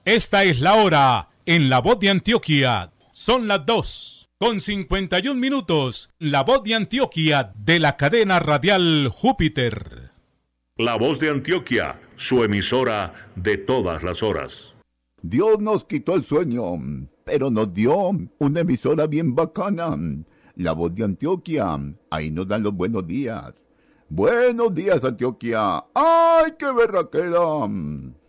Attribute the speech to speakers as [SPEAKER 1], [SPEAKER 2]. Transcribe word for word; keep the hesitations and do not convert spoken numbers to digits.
[SPEAKER 1] Esta es la hora en La Voz de Antioquia. Son las dos con cincuenta y un minutos. La Voz de Antioquia de la cadena radial Júpiter.
[SPEAKER 2] La Voz de Antioquia, su emisora de todas las horas.
[SPEAKER 3] Dios nos quitó el sueño, pero nos dio una emisora bien bacana. La Voz de Antioquia, ahí nos dan los buenos días. Buenos días, Antioquia. ¡Ay, qué berraquera!